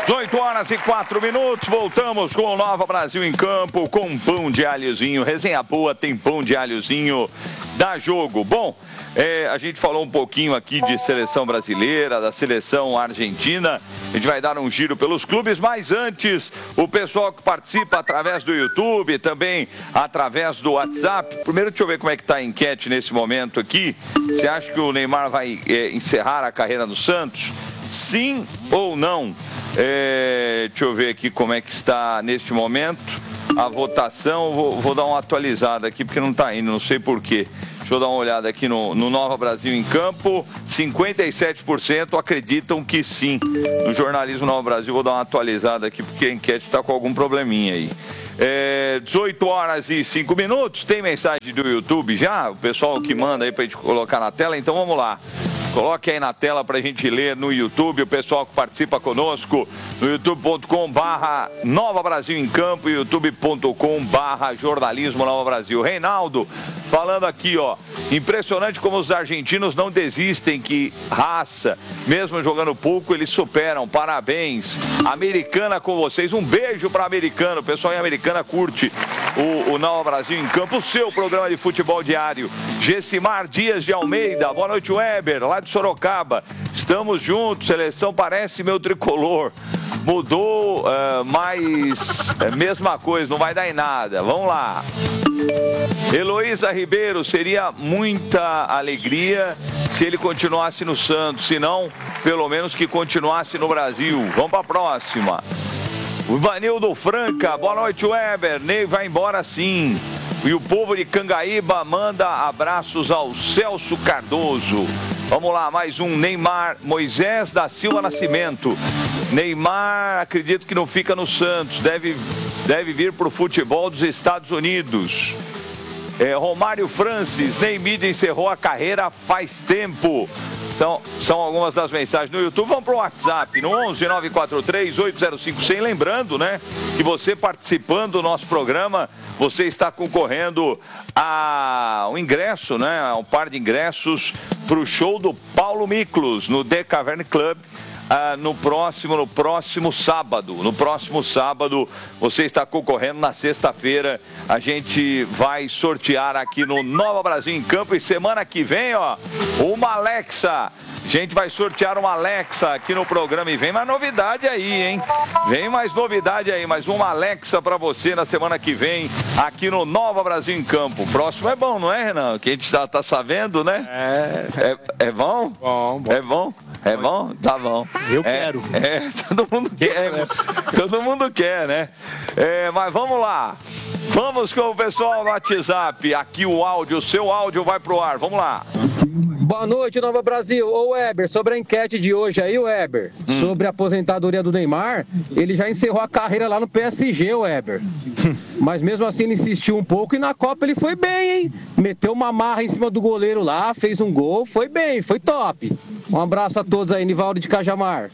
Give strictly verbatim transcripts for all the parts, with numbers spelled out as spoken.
dezoito horas e quatro minutos, voltamos com o Nova Brasil em Campo, com pão de alhozinho, resenha boa, tem pão de alhozinho, dá jogo. Bom, é, a gente falou um pouquinho aqui de seleção brasileira, da seleção argentina, a gente vai dar um giro pelos clubes, mas antes, o pessoal que participa através do YouTube, também através do WhatsApp, primeiro deixa eu ver como é que está a enquete nesse momento aqui, você acha que o Neymar vai é, encerrar a carreira no Santos? Sim ou não? É, deixa eu ver aqui como é que está neste momento a votação. Vou, vou dar uma atualizada aqui porque não está indo, não sei porquê. Deixa eu dar uma olhada aqui no, no Nova Brasil em Campo. cinquenta e sete por cento acreditam que sim. No jornalismo Nova Brasil, vou dar uma atualizada aqui porque a enquete está com algum probleminha aí. É, dezoito horas e cinco minutos. Tem mensagem do YouTube já? O pessoal que manda aí pra gente colocar na tela. Então vamos lá. Coloque aí na tela pra gente ler no YouTube. O pessoal que participa conosco no youtube ponto com barra Nova Brasil em Campo e youtube ponto com barra Jornalismo Nova Brasil. Reinaldo falando aqui, ó. Impressionante como os argentinos não desistem, que raça. Mesmo jogando pouco, eles superam. Parabéns. Americana com vocês. Um beijo pra Americana. O pessoal em Americana curte o, o Nova Brasil em Campo, o seu programa de futebol diário. Gessimar Dias de Almeida. Boa noite, Weber. Lá de Sorocaba. Estamos juntos. Seleção parece meu tricolor. Mudou, uh, mas é mesma coisa. Não vai dar em nada. Vamos lá. Heloísa Ribeiro, seria muita alegria se ele continuasse no Santos, se não, pelo menos que continuasse no Brasil. Vamos para a próxima. O Ivanildo Franca, boa noite, Weber. Ney vai embora sim. E o povo de Cangaíba manda abraços ao Celso Cardoso. Vamos lá, mais um. Neymar, Moisés da Silva Nascimento. Neymar, acredito que não fica no Santos, deve, deve vir para o futebol dos Estados Unidos. É, Romário Francis, Neymar encerrou a carreira faz tempo. São, são algumas das mensagens no YouTube. Vamos para o WhatsApp, no onze nove quatro três oito zero cinco cem. Lembrando, né, que você participando do nosso programa, você está concorrendo a um ingresso, né, a um par de ingressos para o show do Paulo Miklos no The Cavern Club. Ah, no próximo, no próximo sábado, no próximo sábado, você está concorrendo. Na sexta-feira, a gente vai sortear aqui no Nova Brasil em Campo, e semana que vem, ó, uma Alexa. A gente vai sortear uma Alexa aqui no programa, e vem mais novidade aí, hein? Vem mais novidade aí, mais uma Alexa para você na semana que vem, aqui no Nova Brasil em Campo. O próximo é bom, não é, Renan? Que a gente já tá sabendo, né? É. É, é bom? Bom, bom. É bom? É bom? Tá bom. Eu é, quero. É, todo mundo quer, todo mundo quer, né? É, mas vamos lá. Vamos com o pessoal no WhatsApp. Aqui o áudio, o seu áudio vai pro ar. Vamos lá. Boa noite, Nova Brasil. Ô, Weber, sobre a enquete de hoje aí, Weber, hum. sobre a aposentadoria do Neymar, ele já encerrou a carreira lá no P S G, Weber. Mas mesmo assim ele insistiu um pouco e na Copa ele foi bem, hein? Meteu uma marra em cima do goleiro lá, fez um gol, foi bem, foi top. Um abraço a todos aí, Nivaldo de Cajamar.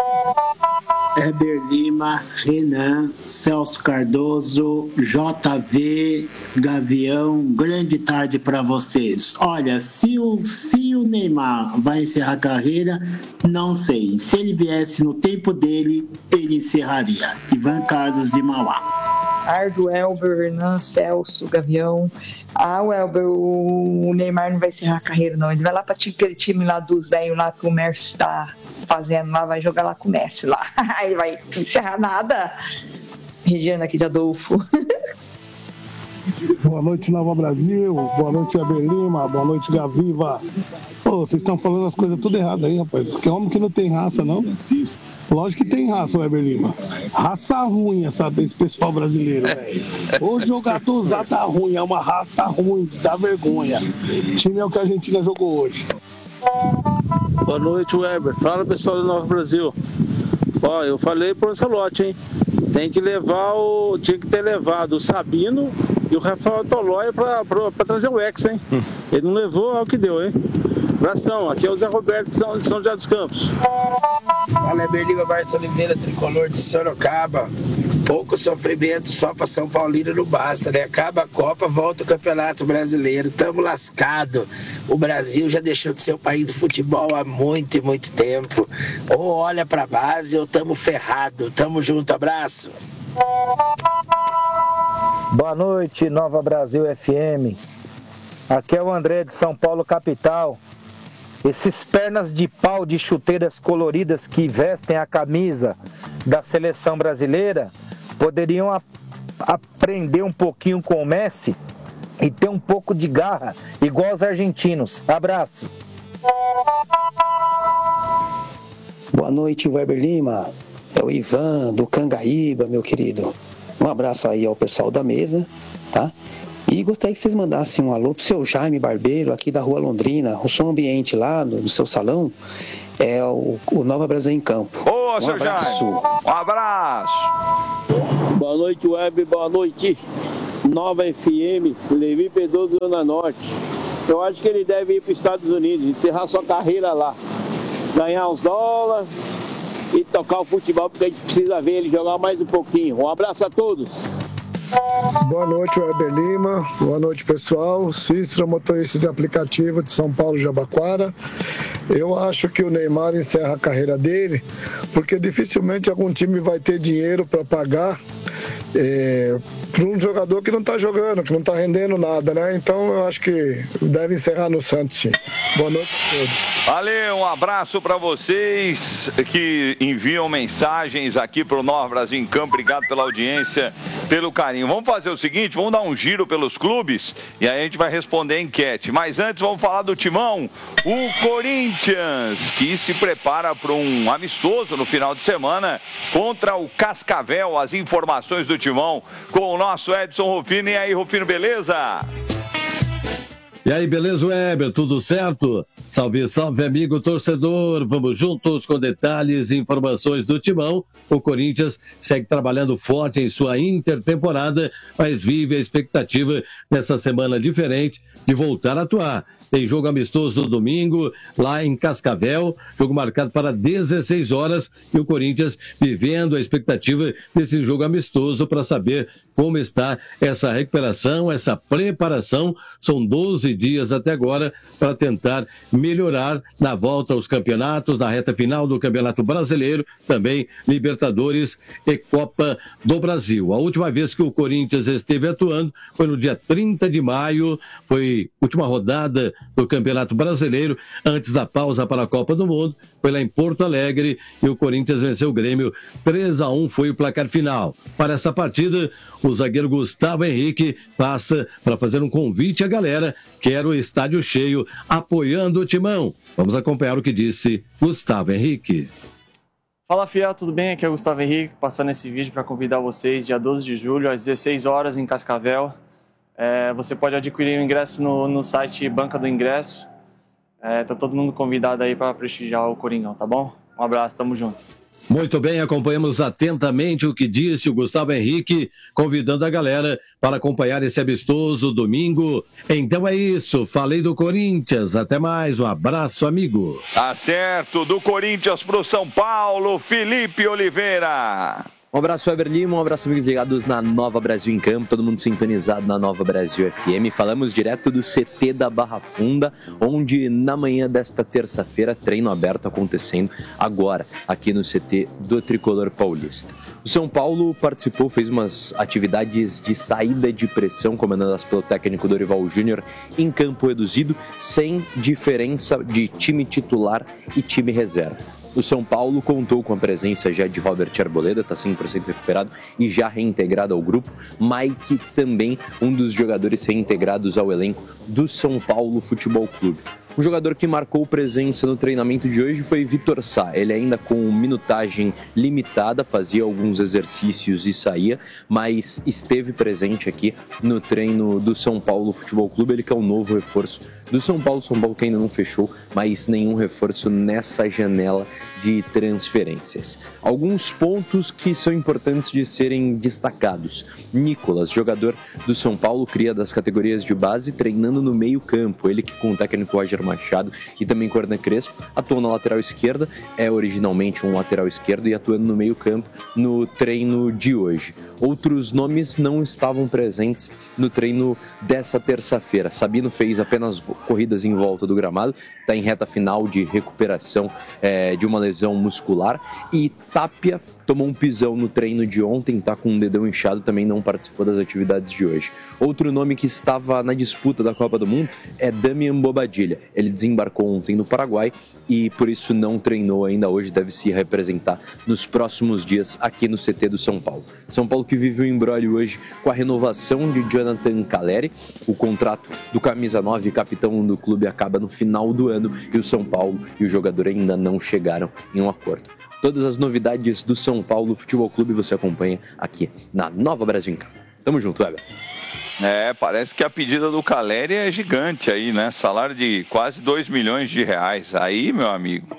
Heber Lima, Renan, Celso Cardoso, J V, Gavião, grande tarde para vocês. Olha, se o, se o Neymar vai encerrar a carreira, não sei. Se ele viesse no tempo dele, ele encerraria. Ivan Carlos de Mauá. Ardo, Elber, Hernan, Celso, Gavião. Ah, o Elber, o Neymar não vai encerrar a carreira, não. Ele vai lá para aquele time lá dos velhos lá que o Messi está fazendo lá, vai jogar lá com o Messi lá. Aí vai encerrar nada. Regiana aqui de Adolfo. Boa noite, Nova Brasil. Boa noite, Heber Lima. Boa noite, Gaviva. Pô, vocês estão falando as coisas tudo erradas aí, rapaz. Porque homem que não tem raça, não. Lógico que tem raça, o Heber Lima. Raça ruim essa, esse pessoal brasileiro, velho. O jogador usado tá ruim, é uma raça ruim, dá vergonha. O time é o que a Argentina jogou hoje. Boa noite, Weber. Fala, pessoal do Nova Brasil. Ó, eu falei pro Ancelotti, hein? Tem que levar o... Tinha que ter levado o Sabino e o Rafael Tolói pra, pra, pra trazer o Ex, hein? Ele não levou, é o que deu, hein? Abração, aqui é o Zé Roberto de São, de São José dos Campos. Fala, Heber Lima, Barça Oliveira, tricolor de Sorocaba. pouco sofrimento só para São Paulino não basta, né? Acaba a Copa, volta o Campeonato Brasileiro. Tamo lascado. O Brasil já deixou de ser o país do futebol há muito e muito tempo. Ou olha pra base ou tamo ferrado. Tamo junto, abraço. Boa noite, Nova Brasil F M. Aqui é o André de São Paulo, capital. Esses pernas de pau de chuteiras coloridas que vestem a camisa da seleção brasileira poderiam a- aprender um pouquinho com o Messi e ter um pouco de garra, igual os argentinos. Abraço. Boa noite, Weber Lima. É o Ivan do Cangaíba, meu querido. Um abraço aí ao pessoal da mesa, tá? E gostaria que vocês mandassem um alô pro seu Jaime Barbeiro, aqui da Rua Londrina. O som ambiente lá do, do seu salão é o, o Nova Brasil em Campo. Boa, um seu abraço. Jaime. Um abraço. Boa noite, Web. Boa noite. Nova F M, Levi Pedroso, Zona Norte. Eu acho que ele deve ir para os Estados Unidos, encerrar sua carreira lá. Ganhar uns dólares e tocar o futebol, porque a gente precisa ver ele jogar mais um pouquinho. Um abraço a todos. Boa noite, Weber Lima. Boa noite, pessoal. Cícero, motorista de aplicativo de São Paulo, Jabaquara. Eu acho que o Neymar encerra a carreira dele, porque dificilmente algum time vai ter dinheiro para pagar é, para um jogador que não está jogando, que não está rendendo nada, né? Então eu acho que deve encerrar no Santos, sim. Boa noite a todos. Valeu, um abraço para vocês que enviam mensagens aqui para o Nova Brasil em Campo. Obrigado pela audiência, pelo carinho. Vamos fazer o seguinte, vamos dar um giro pelos clubes e aí a gente vai responder a enquete. Mas antes vamos falar do Timão, o Corinthians, que se prepara para um amistoso no final de semana contra o Cascavel. As informações do Timão com o nosso Edson Rufino. E aí, Rufino, beleza? E aí, beleza, Weber? Tudo certo? Salve, salve, amigo torcedor. Vamos juntos com detalhes e informações do Timão. O Corinthians segue trabalhando forte em sua intertemporada, mas vive a expectativa nessa semana diferente de voltar a atuar. Tem jogo amistoso no domingo, lá em Cascavel, jogo marcado para dezesseis horas, e o Corinthians vivendo a expectativa desse jogo amistoso para saber como está essa recuperação, essa preparação. São doze dias até agora para tentar melhorar na volta aos campeonatos, na reta final do Campeonato Brasileiro, também Libertadores e Copa do Brasil. A última vez que o Corinthians esteve atuando foi no dia trinta de maio, foi a última rodada do Campeonato Brasileiro, antes da pausa para a Copa do Mundo, foi lá em Porto Alegre e o Corinthians venceu o Grêmio três a um, foi o placar final. Para essa partida, o zagueiro Gustavo Henrique passa para fazer um convite à galera, quer o estádio cheio, apoiando o Timão. Vamos acompanhar o que disse Gustavo Henrique. Fala, fiel, tudo bem? Aqui é o Gustavo Henrique, passando esse vídeo para convidar vocês, dia doze de julho, às dezesseis horas, em Cascavel. É, você pode adquirir o ingresso no, no site Banca do Ingresso. É, tá todo mundo convidado aí para prestigiar o Coringão, tá bom? Um abraço, tamo junto. Muito bem, acompanhamos atentamente o que disse o Gustavo Henrique, convidando a galera para acompanhar esse amistoso domingo. Então é isso, falei do Corinthians, até mais, um abraço, amigo. Tá certo, do Corinthians pro São Paulo, Felipe Oliveira. Um abraço, Weber Lima, um abraço, amigos ligados na Nova Brasil em Campo, todo mundo sintonizado na Nova Brasil F M. Falamos direto do C T da Barra Funda, onde na manhã desta terça-feira, treino aberto acontecendo agora, aqui no C T do Tricolor Paulista. O São Paulo participou, fez umas atividades de saída de pressão, comandadas pelo técnico Dorival Júnior, em campo reduzido, sem diferença de time titular e time reserva. O São Paulo contou com a presença já de Robert Arboleda, está cem por cento recuperado e já reintegrado ao grupo. Mike também, um dos jogadores reintegrados ao elenco do São Paulo Futebol Clube. Um jogador que marcou presença no treinamento de hoje foi Vitor Sá. Ele ainda com minutagem limitada, fazia alguns exercícios e saía, mas esteve presente aqui no treino do São Paulo Futebol Clube. Ele que é um novo reforço do São Paulo. São Paulo que ainda não fechou, mas nenhum reforço nessa janela de transferências. Alguns pontos que são importantes de serem destacados. Nicolas, jogador do São Paulo, cria das categorias de base, treinando no meio campo. Ele que com o técnico Roger Machado e também com Hernan Crespo, atuou na lateral esquerda, é originalmente um lateral esquerdo e atuando no meio campo no treino de hoje. Outros nomes não estavam presentes no treino dessa terça-feira. Sabino fez apenas corridas em volta do gramado, está em reta final de recuperação é, de uma lesão muscular, e Tapia tomou um pisão no treino de ontem, tá com um dedão inchado, também não participou das atividades de hoje. Outro nome que estava na disputa da Copa do Mundo é Damian Bobadilla. Ele desembarcou ontem no Paraguai e por isso não treinou ainda hoje, deve se representar nos próximos dias aqui no C T do São Paulo. São Paulo que vive um imbróglio hoje com a renovação de Jonathan Calleri. O contrato do camisa nove, capitão do clube, acaba no final do ano e o São Paulo e o jogador ainda não chegaram em um acordo. Todas as novidades do São Paulo Futebol Clube você acompanha aqui na Nova Brasil em Campo. Tamo junto, Weber. É, parece que a pedida do Calleri é gigante aí, né? Salário de quase dois milhões de reais. Aí, meu amigo.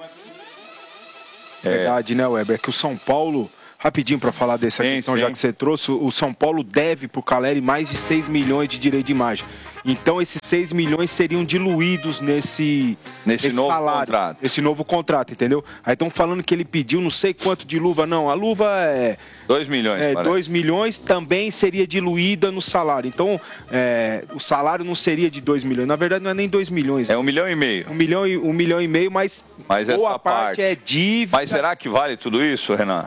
É verdade, né, Weber? É que o São Paulo, rapidinho para falar dessa sim, questão, sim. já que você trouxe, o São Paulo deve pro Calleri mais de seis milhões de direito de imagem. Então esses seis milhões seriam diluídos nesse, nesse, nesse novo salário, contrato. Esse novo contrato, entendeu? Aí estão falando que ele pediu não sei quanto de luva. Não, a luva é... dois milhões, é, parece. dois milhões também seria diluída no salário. Então, é, o salário não seria de dois milhões. Na verdade, não é nem dois milhões. É um milhão e meio. Um milhão e, um milhão e meio, mas, mas boa essa parte, parte é dívida. Mas será que vale tudo isso, Renan?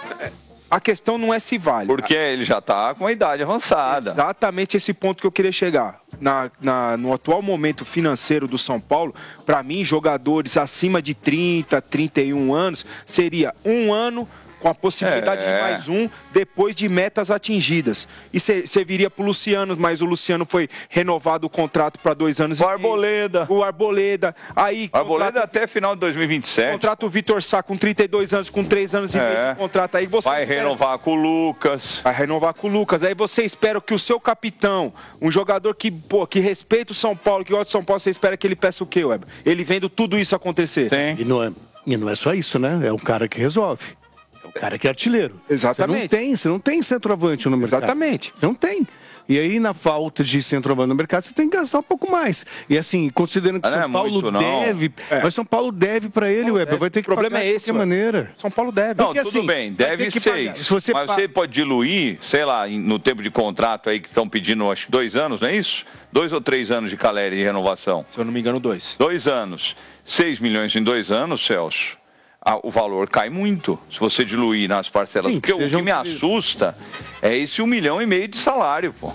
A questão não é se vale. Porque ele já está com uma idade avançada. Exatamente esse ponto que eu queria chegar. Na, na, no atual momento financeiro do São Paulo, para mim, jogadores acima de trinta, trinta e um anos, seria um ano com a possibilidade é. de mais um depois de metas atingidas. E serviria para o Luciano, mas o Luciano foi renovado o contrato para dois anos. O Arboleda. O Arboleda. Aí, o Arboleda contrato, até final de dois mil e vinte e sete. Contrato o Vitor Sá com trinta e dois anos, com três anos e é. meio de contrato. Aí você vai espera... renovar com o Lucas. Vai renovar com o Lucas. Aí você espera que o seu capitão, um jogador que, pô, que respeita o São Paulo, que gosta de São Paulo, você espera que ele peça o quê, Weber? Ele vendo tudo isso acontecer. Sim. E não é, e não é só isso, né? É o cara que resolve. O cara que é artilheiro. Exatamente. Você não tem, você não tem centroavante no mercado. Exatamente. Você não tem. E aí, na falta de centroavante no mercado, você tem que gastar um pouco mais. E assim, considerando que ah, São é Paulo muito, deve... É. Mas São Paulo deve para ele, Weber. Vai ter que pagar é esse, de qualquer maneira. São Paulo deve. Não, Porque, tudo assim, bem, deve seis. Se você mas pa... você pode diluir, sei lá, no tempo de contrato aí que estão pedindo, acho que dois anos, não é isso? Dois ou três anos de Calleri de renovação. Se eu não me engano, dois. Dois anos. Seis milhões em dois anos, Celso. Ah, o valor cai muito se você diluir nas parcelas. Sim, porque que o que me assusta é esse um milhão e meio de salário, pô.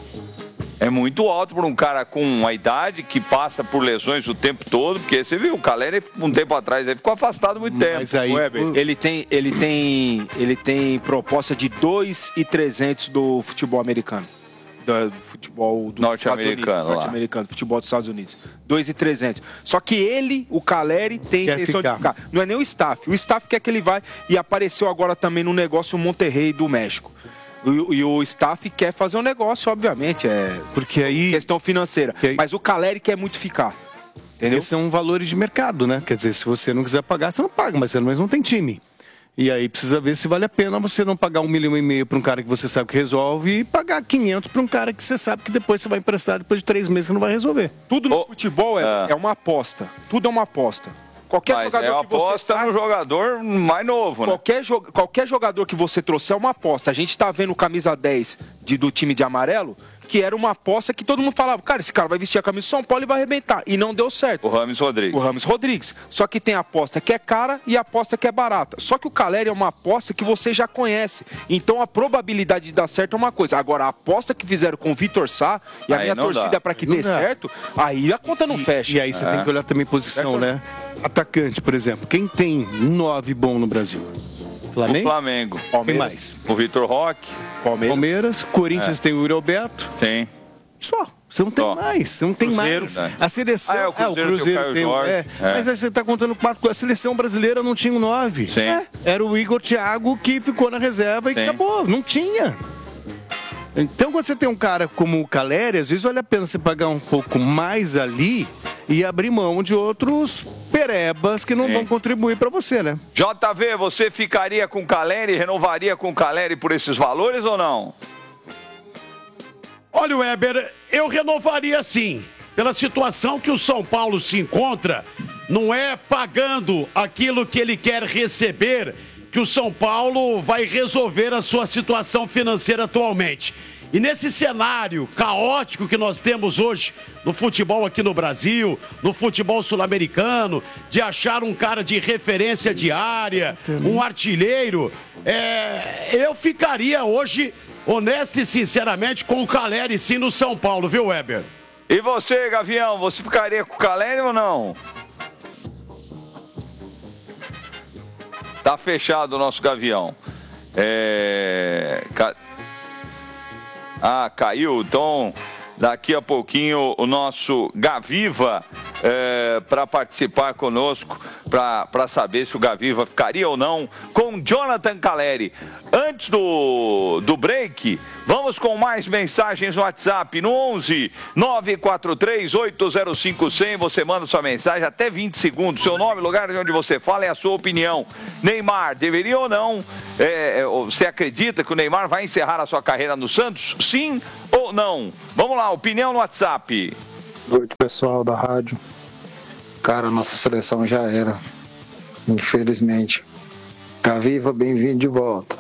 É muito alto para um cara com uma idade que passa por lesões o tempo todo, porque você viu, o Calleri um tempo atrás ele ficou afastado muito tempo. Mas aí, Weber, ele tem, ele tem, ele tem proposta de dois mil e trezentos do futebol americano. Do futebol do norte-americano, norte-americano, futebol dos Estados Unidos. dois mil e trezentos. Só que ele, o Calleri, tem quer intenção ficar. de ficar. Não é nem o staff. O staff quer que ele vai e apareceu agora também no negócio Monterrey do México. E, e o staff quer fazer um negócio, obviamente, é porque aí questão financeira. Aí... Mas o Calleri quer muito ficar. Entendeu? Esses são valores de mercado, né? Quer dizer, se você não quiser pagar, você não paga, mas você não tem time. E aí precisa ver se vale a pena você não pagar um milhão e meio para um cara que você sabe que resolve e pagar quinhentos para um cara que você sabe que depois você vai emprestar depois de três meses você não vai resolver. Tudo no oh, futebol é, é. é uma aposta. Tudo é uma aposta. Qualquer Mas jogador é uma que você aposta sai, no jogador mais novo, né? Qualquer, jo qualquer jogador que você trouxer é uma aposta. A gente está vendo o camisa dez de, do time de amarelo, que era uma aposta que todo mundo falava, cara, esse cara vai vestir a camisa do São Paulo e vai arrebentar. E não deu certo. O Rames Rodrigues. O Rames Rodrigues. Só que tem a aposta que é cara e a aposta que é barata. Só que o Calleri é uma aposta que você já conhece. Então a probabilidade de dar certo é uma coisa. Agora, a aposta que fizeram com o Vitor Sá e a aí minha torcida é para que não dê dá. certo, aí a conta não e, fecha. E aí você é. tem que olhar também posição, certo, né? Atacante, por exemplo. Quem tem nove bom no Brasil? Flamengo? O Flamengo. Palmeiras. Quem mais? O Vitor Roque. Palmeiras. Palmeiras. Corinthians é. tem o Yuri Alberto. Tem. Só. Você não tem Só. mais. Você não tem Cruzeiro, mais. Né? A seleção. Ah, é, o Cruzeiro, é, o Cruzeiro tem, o tem Jorge. É. É. Mas aí você está contando quatro. A seleção brasileira não tinha um nove. Sim. É. Era o Igor Thiago que ficou na reserva e Sim. acabou. Não tinha. Então, quando você tem um cara como o Calleri, às vezes vale a pena você pagar um pouco mais ali e abrir mão de outros perebas que não Sim. vão contribuir para você, né? J V, você ficaria com o Caleri, renovaria com o Caleri por esses valores ou não? Olha, Weber, eu renovaria sim. Pela situação que o São Paulo se encontra, não é pagando aquilo que ele quer receber que o São Paulo vai resolver a sua situação financeira atualmente. E nesse cenário caótico que nós temos hoje no futebol aqui no Brasil, no futebol sul-americano, de achar um cara de referência diária, um artilheiro, é, eu ficaria hoje, honesto e sinceramente, com o Caleri sim no São Paulo, viu, Weber? E você, Gavião, você ficaria com o Caleri ou não? Tá fechado o nosso Gavião. É... Ca... Ah, caiu. Então, daqui a pouquinho o nosso Gaviva é, para participar conosco, para saber se o Gaviva ficaria ou não com Jonathan Caleri. Antes do, do break, vamos com mais mensagens no WhatsApp no onze nove quatro três oito zero cinco zero zero. Você manda sua mensagem até vinte segundos. Seu nome, lugar de onde você fala e a sua opinião. Neymar, deveria ou não? É, você acredita que o Neymar vai encerrar a sua carreira no Santos? Sim ou não? Vamos lá, opinião no WhatsApp. Boa noite, pessoal da rádio. Cara, nossa seleção já era. Infelizmente. Gaviva, bem-vindo de volta.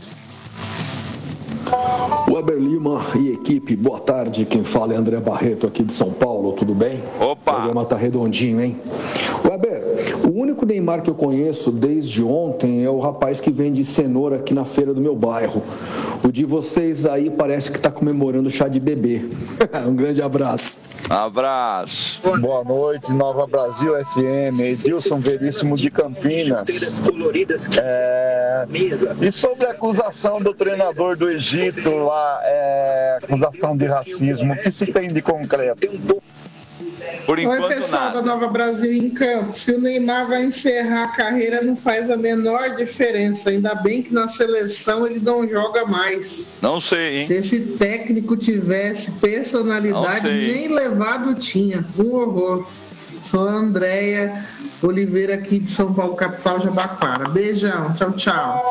Weber Lima e equipe, boa tarde. Quem fala é André Barreto aqui de São Paulo, tudo bem? Opa! O programa tá redondinho, hein? Weber, o único Neymar que eu conheço desde ontem é o rapaz que vende cenoura aqui na feira do meu bairro. O de vocês aí parece que tá comemorando chá de bebê. Um grande abraço. Abraço. Boa noite, Nova Brasil F M, Edilson Veríssimo de Campinas. É... E sobre a acusação do treinador do Egito lá, é... acusação de racismo, o que se tem de concreto? Por enquanto, Oi, pessoal nada. da Nova Brasil em Campo. Se o Neymar vai encerrar a carreira, não faz a menor diferença. Ainda bem que na seleção ele não joga mais. Não sei, hein? Se esse técnico tivesse personalidade, nem levado tinha. Um horror. Sou a Andréia Oliveira aqui de São Paulo, capital Jabaquara. Beijão. Tchau, tchau.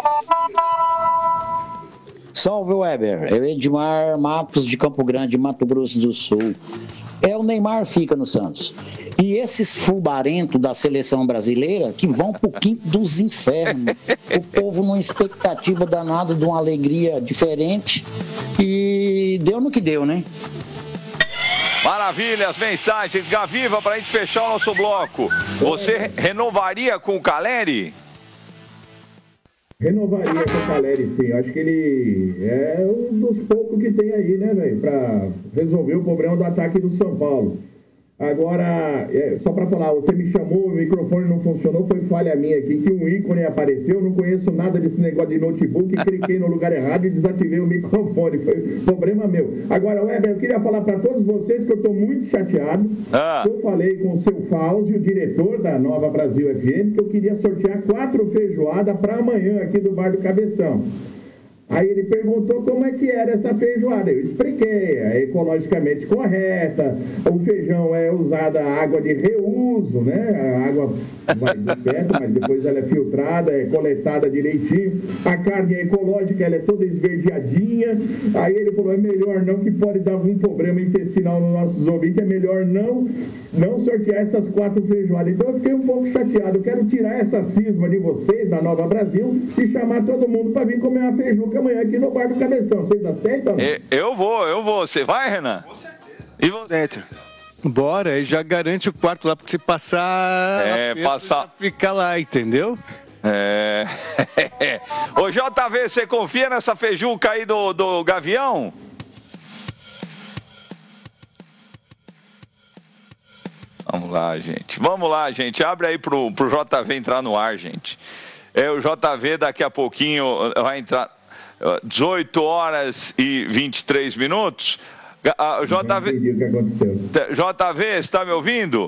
Salve, Weber. É o Edmar Matos de Campo Grande, Mato Grosso do Sul. É, o Neymar fica no Santos. E esses fubarentos da seleção brasileira que vão pro quinto dos infernos. O povo numa expectativa danada de uma alegria diferente. E deu no que deu, né? Maravilha, as mensagens. Gaviva, pra gente fechar o nosso bloco. Você renovaria com o Caleri? Renovaria com o Caleri, sim. Acho que ele é um dos poucos que tem aí, né, velho, pra resolver o problema do ataque do São Paulo. Agora, é, só pra falar, você me chamou, o microfone não funcionou, foi falha minha aqui, que um ícone apareceu, não conheço nada desse negócio de notebook, cliquei no lugar errado e desativei o microfone, foi problema meu. Agora, Weber, eu queria falar pra todos vocês que eu tô muito chateado. Ah. Eu falei com o seu Fauzi, o diretor da Nova Brasil F M, que eu queria sortear quatro feijoadas pra amanhã aqui do Bar do Cabeção. Aí ele perguntou como é que era essa feijoada. Eu expliquei, é ecologicamente correta, o feijão é usada água de reuso, né? A água vai do teto, mas depois ela é filtrada, é coletada direitinho. A carne é ecológica, ela é toda esverdeadinha. Aí ele falou, é melhor não, que pode dar algum problema intestinal nos nossos ouvintes, é melhor não, não sortear essas quatro feijoadas. Então eu fiquei um pouco chateado. Eu quero tirar essa cisma de vocês, da Nova Brasil, e chamar todo mundo para vir comer uma feijuca amanhã aqui no Bar do Cabeção. Vocês aceitam? Eu, eu vou, eu vou. Você vai, Renan? Com certeza. E você? Bora, e já garante o quarto lá, porque se passar... É, passar... Fica lá, entendeu? É... Ô, J V, você confia nessa feijuca aí do, do Gavião? Vamos lá, gente. Vamos lá, gente. Abre aí pro, pro J V entrar no ar, gente. É, o J V daqui a pouquinho vai entrar dezoito horas e vinte e três minutos. Uh, J V, J V, você está me ouvindo?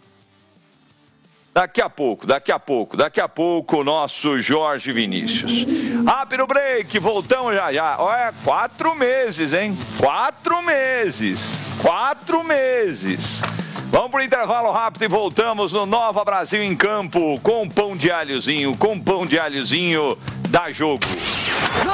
Daqui a pouco, daqui a pouco, daqui a pouco o nosso Jorge Vinícius. Abre o break, voltamos já já. Olha, quatro meses, hein? Quatro meses. Quatro meses. Vamos Vamos pro intervalo rápido e voltamos no Nova Brasil em Campo com pão de alhozinho, com pão de alhozinho da Jogo.